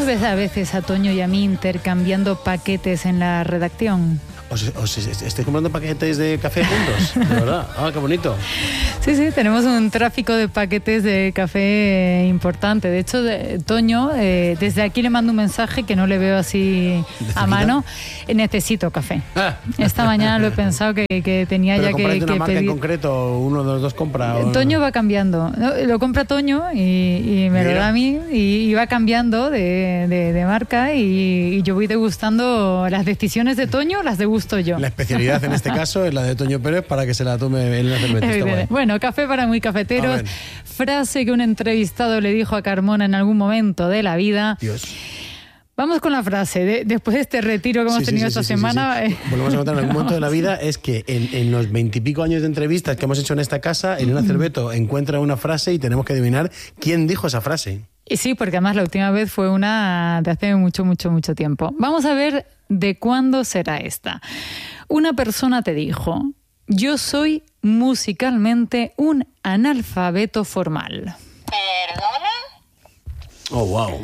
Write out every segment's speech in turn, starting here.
nos ves a veces a Toño y a mí intercambiando paquetes en la redacción? ¿Os estáis comprando paquetes de café juntos? De verdad. Ah, qué bonito. Sí, tenemos un tráfico de paquetes de café importante. De hecho, Toño, desde aquí le mando un mensaje que no le veo así a mano. Necesito café. Esta mañana lo he pensado que tenía ya que una marca pedir. En concreto, uno de los dos compra. Toño va cambiando. Lo compra Toño y me lo da a mí y va cambiando de marca y yo voy degustando las decisiones de Toño, las degusto yo. La especialidad en este caso es la de Toño Pérez para que se la tome en una cerveza. Bueno, café para muy cafeteros. Frase que un entrevistado le dijo a Carmona en algún momento de la vida. Dios. Vamos con la frase. Después de este retiro que hemos tenido esta semana. Volvemos a contar en algún momento de la vida. Es que en los 20 y pico años de entrevistas que hemos hecho en esta casa, Elena Cerveto encuentra una frase y tenemos que adivinar quién dijo esa frase. Y sí, porque además la última vez fue una de hace mucho tiempo. Vamos a ver de cuándo será esta. Una persona te dijo: yo soy musicalmente un analfabeto formal. ¿Perdona? Oh, wow.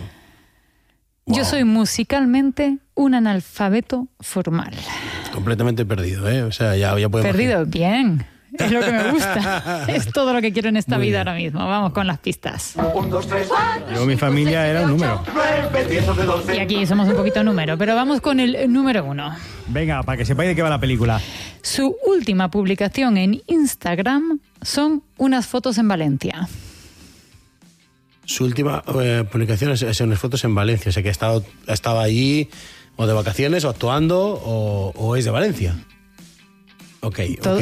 Yo soy musicalmente un analfabeto formal. Completamente perdido, ¿eh? O sea, ya podemos... Perdido, bien. Es lo que me gusta. Es todo lo que quiero en esta Muy vida bien. ahora mismo. Vamos con las pistas. 1, 2, 3, 4. Yo, mi familia era un número. 9, Y aquí somos un poquito número, pero vamos con el número 1. Venga, para que sepáis de qué va la película. Su última publicación en Instagram son unas fotos en Valencia. Su última publicación es unas fotos en Valencia. O sea, que ha estado allí o de vacaciones o actuando o es de Valencia. Ok.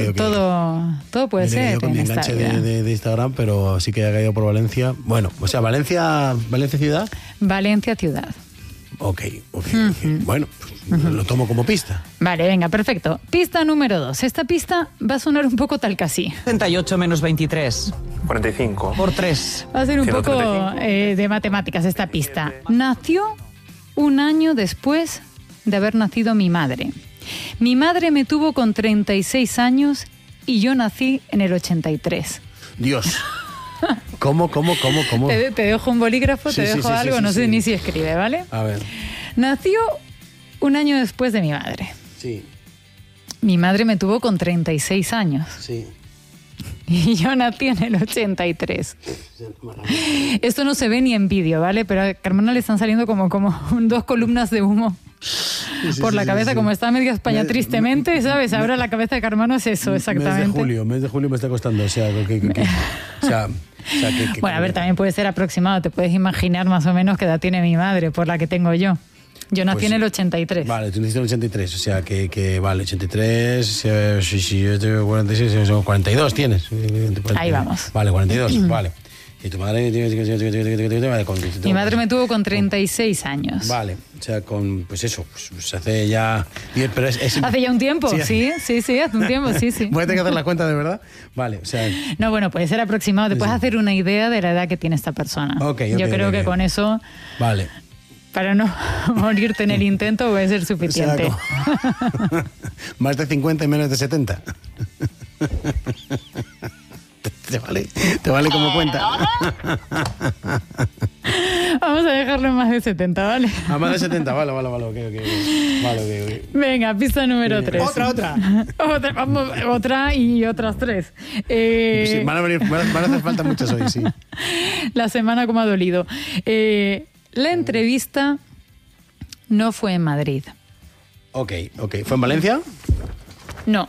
Todo puede Mira, ser. yo con mi en esta enganche vida. de Instagram, pero sí que ha caído por Valencia. Bueno, o sea, Valencia ciudad. Valencia ciudad. Ok. Bueno, pues, lo tomo como pista. Vale, venga, perfecto. Pista número 2. Esta pista va a sonar un poco tal casi. 38 menos 23 45. por 3. Va a ser un poco 135. de matemáticas esta pista. Nació un año después de haber nacido mi madre. Mi madre me tuvo con 36 años y yo nací en el 83. Dios. ¿Cómo? Te dejo un bolígrafo, Sí, te sí, dejo sí, algo, sí, no sé sí. ni si escribe, ¿vale? A ver. Nació un año después de mi madre. Sí. Mi madre me tuvo con 36 años Sí. y yo nací en el 83. Esto no se ve ni en vídeo, ¿vale? Pero a Carmona le están saliendo como 2 columnas de humo por la cabeza, como está medio España tristemente, ¿sabes? Ahora la cabeza de Carmona es eso, exactamente. Mes de julio me está costando, o sea, Bueno, a ver, también puede ser aproximado, te puedes imaginar más o menos qué edad tiene mi madre, por la que tengo yo. Yo nací Pues, en el 83. Vale, tú naciste en el 83, o sea que vale, 83, si yo tengo 46, son 42 tienes. Ahí vamos. Vale, 42, vale. Y tu madre... Mi madre me tuvo con 36 años. Vale, o sea, pues hace ya... Pero ¿Hace ya un tiempo? Sí. Sí, hace un tiempo, sí. Voy a tener que hacer la cuenta de verdad. Vale, o sea... No, bueno, puede ser aproximado, te puedes hacer una idea de la edad que tiene esta persona. Yo creo que con eso... Vale. Para no morirte en el intento puede ser suficiente. O sea, más de 50 y menos de 70. ¿Te vale como cuenta? Vamos a dejarlo en más de 70, ¿vale? A más de 70, vale, ok. Venga, pista número 3. Otra y otras 3. Sí, van a hacer falta muchas hoy, sí. La semana como ha dolido. La entrevista no fue en Madrid. Ok. ¿Fue en Valencia? No.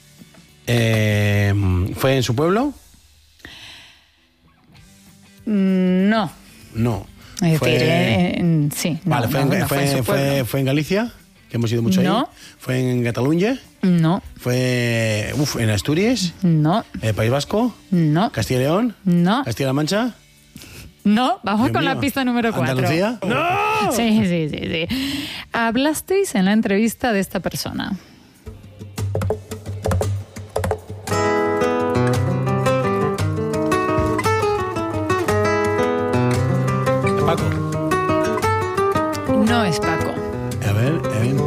¿Fue en su pueblo? No. No. Es decir, sí. No, Vale, ¿fue en Galicia? Que hemos ido mucho ahí. No. ¿Fue en Cataluña? No. ¿Fue en Asturias? No. ¿País Vasco? No. ¿Castilla y León? No. ¿Castilla-La Mancha? No, vamos Dios con mío. la pista número 4. ¿Andalucía? ¡No! Sí. Hablasteis en la entrevista de esta persona. Paco. No es Paco. A ver.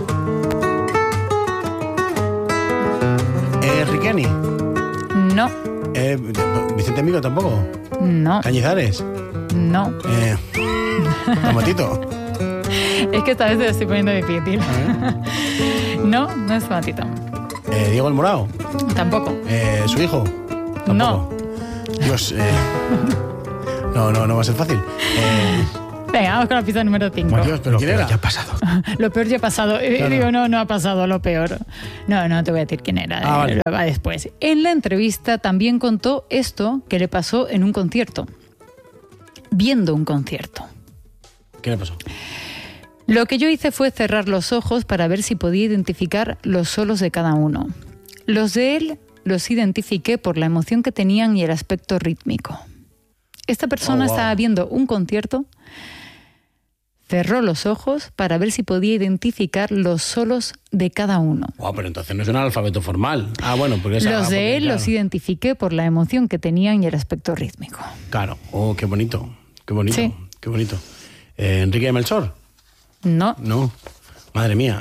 ¿Riqueni? No. ¿Vicente Amigo tampoco? No. ¿Cañizares? No. ¿Tomatito? Es que esta vez te lo estoy poniendo difícil. No, no es Matito. Diego el Morao. Tampoco. ¿Su hijo? Tampoco. No. Dios, no va a ser fácil. Venga, vamos con la pista número 5. Dios, pero ¿quién era? Ya ha pasado. Lo peor ya ha pasado. Claro. Digo, no ha pasado lo peor. No te voy a decir quién era. Vale. Va después. En la entrevista también contó esto que le pasó en un concierto. Viendo un concierto. ¿Qué le pasó? Lo que yo hice fue cerrar los ojos para ver si podía identificar los solos de cada uno. Los de él los identifiqué por la emoción que tenían y el aspecto rítmico. Esta persona estaba viendo un concierto, cerró los ojos para ver si podía identificar los solos de cada uno. Pero entonces no es un alfabeto formal. Bueno, porque Los de él los identifiqué por la emoción que tenían y el aspecto rítmico. Claro. Qué bonito. Qué bonito. Sí. Qué bonito. ¿Enrique de Melchor? No. No. Madre mía.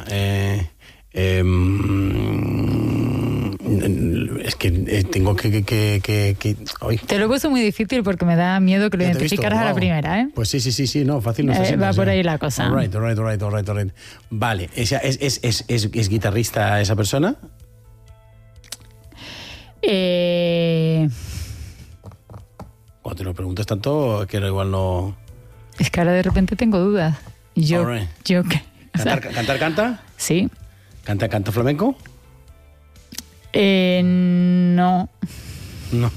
Es que tengo que... Ay. Te lo he puesto muy difícil porque me da miedo que lo Ya te he visto, identificaras a la wow. primera, ¿eh? Pues sí, no, fácil no está siendo, va o sea. por ahí la cosa. All right. Vale, ¿es guitarrista esa persona? Cuando te lo preguntas tanto, que igual no... Es que ahora de repente tengo dudas. Yo All right. ¿qué? O sea, ¿Canta? sí. ¿Canta flamenco? No. No.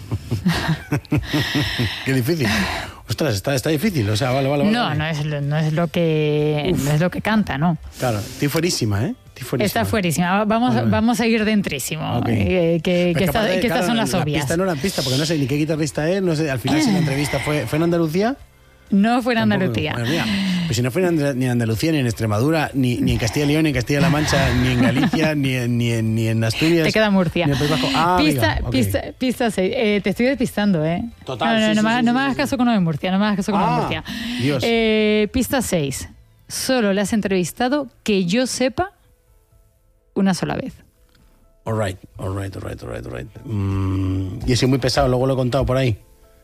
Qué difícil. Ostras, está difícil. O sea, vale. No es lo que canta, ¿no? Claro, estoy fuerísima, ¿eh? Está fuerísima. Vamos a ir dentrísimo. Ok. Que Pues capaz de- estas claro, son las la obvias. pista no era pista, porque no sé ni qué guitarrista es, no sé, al final si la entrevista fue en Andalucía. No fue en Tampoco, Andalucía. madre mía. Pues si no fue ni en Andalucía, ni en Extremadura, ni en Castilla y León, ni en Castilla-La Mancha, ni en Galicia, ni en Asturias. Te queda Murcia. Ni en el País Vasco. Pista, amiga, ok. pista 6. Te estoy despistando, ¿eh? Total, No sí, me hagas caso con lo de Murcia. No me hagas caso con lo de Murcia. Dios. Pista 6. Solo le has entrevistado que yo sepa una sola vez. All right. Y he sido muy pesado, luego lo he contado por ahí.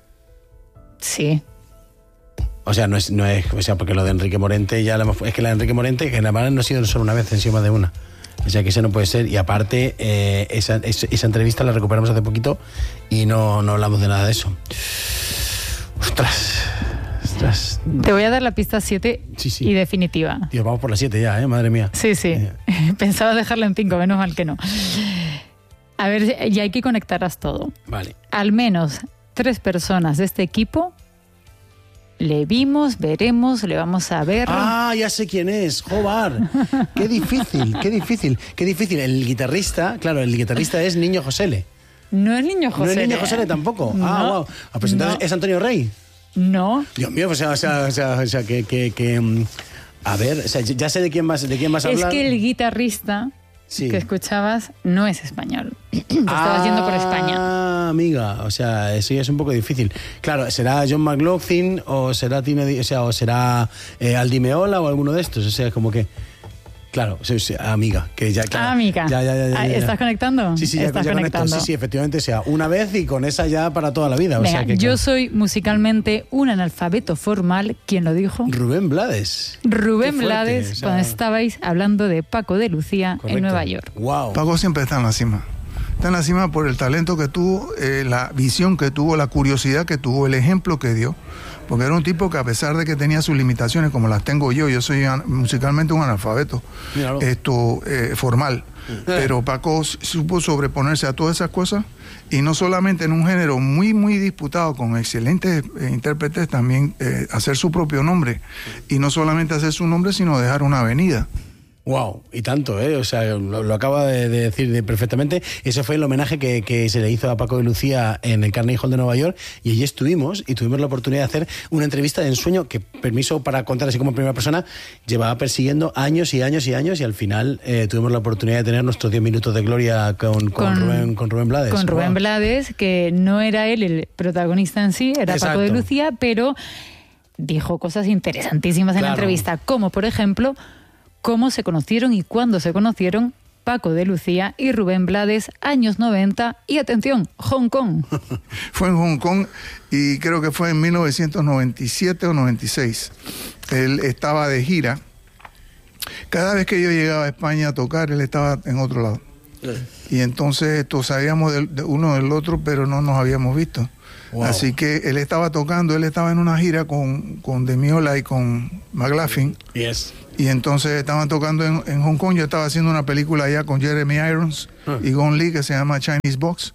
Sí. O sea, no es, o sea, porque lo de Enrique Morente ya es que la de Enrique Morente, que en la verdad no ha sido solo una vez, han sido más de una. O sea, que ese no puede ser. Y aparte, esa entrevista la recuperamos hace poquito y no hablamos de nada de eso. Ostras. Te voy a dar la pista 7 Sí. y definitiva. Dios, vamos por las 7 ya, madre mía. Sí. Pensaba dejarla en 5, menos mal que no. A ver, ya hay que conectarlas todo. Vale. Al menos 3 personas de este equipo le vimos, veremos, le vamos a ver. Ya sé quién es, Jobar. Qué difícil. El guitarrista es Niño Josele. No es Niño José. No es Niño Josele tampoco. No. Wow. Pues entonces No. es Antonio Rey. No. Dios mío, o sea, que a ver, o sea, ya sé de quién vas a Es hablar. que el guitarrista Sí. que escuchabas no es español. Te estabas yendo por España. Amiga, o sea, eso ya es un poco difícil. Claro, ¿será John McLaughlin o será o será Aldi Meola o alguno de estos? O sea, como que... Claro, sí, amiga, que ya... Claro, Amiga. Ya. ¿Estás conectando? Sí, ya Estás conecto. conectando. Sí, efectivamente, o sea, una vez y con esa ya para toda la vida. O Venga, sea que, yo claro. soy musicalmente un analfabeto formal. ¿Quién lo dijo? Rubén Blades. Rubén Qué fuerte, Blades, o sea, cuando estabais hablando de Paco de Lucía correcto. en Nueva York. Wow. Paco siempre está en la cima. Está en la cima por el talento que tuvo, la visión que tuvo, la curiosidad que tuvo, el ejemplo que dio. Porque era un tipo que a pesar de que tenía sus limitaciones, como las tengo yo soy musicalmente un analfabeto Míralo. formal. Pero Paco supo sobreponerse a todas esas cosas y no solamente en un género muy, muy disputado con excelentes intérpretes, también hacer su propio nombre. Y no solamente hacer su nombre, sino dejar una avenida. Wow, y tanto, ¿eh? O sea, lo acaba de decir perfectamente. Ese fue el homenaje que se le hizo a Paco de Lucía en el Carnegie Hall de Nueva York, y allí estuvimos y tuvimos la oportunidad de hacer una entrevista de ensueño que, permiso para contar así como en primera persona, llevaba persiguiendo años y al final tuvimos la oportunidad de tener nuestros 10 minutos de gloria con Rubén Blades. Con Rubén Wow. Blades, que no era él el protagonista en sí, era Exacto. Paco de Lucía, pero dijo cosas interesantísimas en la Claro. entrevista, como por ejemplo, cómo se conocieron y cuándo se conocieron Paco de Lucía y Rubén Blades, años 90, y atención, Hong Kong. Fue en Hong Kong y creo que fue en 1997 o 96. Él estaba de gira Cada vez que yo llegaba a España a tocar, él estaba en otro lado. Y entonces sabíamos de uno del otro, pero no nos habíamos visto. Wow. Así que él estaba tocando, él estaba en una gira con Demiola y con McLaughlin. Yes. Y entonces estaban tocando en Hong Kong. Yo estaba haciendo una película allá con Jeremy Irons y Gong Li que se llama Chinese Box.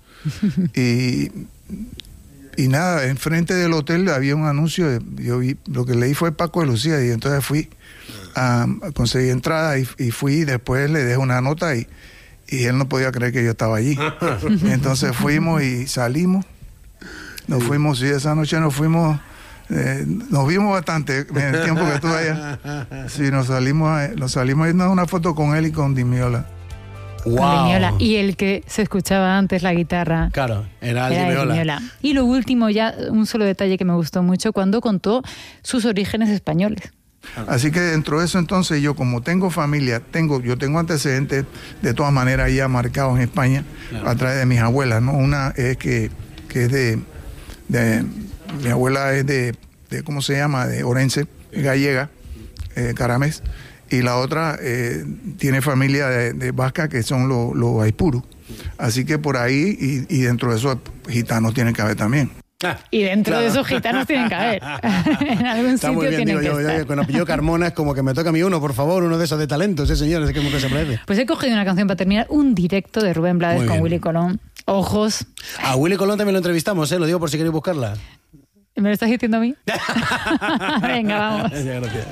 y nada, enfrente del hotel había un anuncio. Yo vi, lo que leí fue Paco de Lucía, y entonces fui a conseguir entrada y fui. Después le dejé una nota y él no podía creer que yo estaba allí. Entonces fuimos y salimos. Nos fuimos, y esa noche nos fuimos. Nos vimos bastante en el tiempo que estuve allá. Sí, nos salimos a irnos a una foto con él y con Dimiola. Con Dimiola. Y el que se escuchaba antes, la guitarra. Claro, era el de Dimiola. Y lo último, ya un solo detalle que me gustó mucho, cuando contó sus orígenes españoles. Así que dentro de eso, entonces, yo como tengo familia, yo tengo antecedentes de todas maneras ya marcados en España, claro, a través de mis abuelas, ¿no? Una es que es de mi abuela es de ¿cómo se llama? De Orense, gallega, Caramés, y la otra tiene familia de vasca, que son los Aipuru. Así que por ahí, y dentro de eso, gitanos tienen que haber también. Y dentro de esos gitanos tienen que haber. En algún Está sitio muy bien, tienen digo, que yo, estar. con apellido Carmona es como que me toca a mí uno, por favor, uno de esos de talentos, señor, es que mucho se parece. Pues he cogido una canción para terminar, un directo de Rubén Blades Muy con bien. Willy Colón. Ojos. A Willy Colón también lo entrevistamos, lo digo por si queréis buscarla. ¿Me lo estás diciendo a mí? Venga, vamos. Gracias.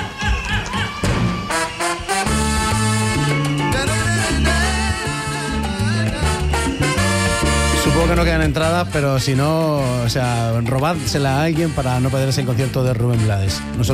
Supongo que no quedan entradas, pero si no, o sea, robádsela a alguien para no perderse el concierto de Rubén Blades. Nosotros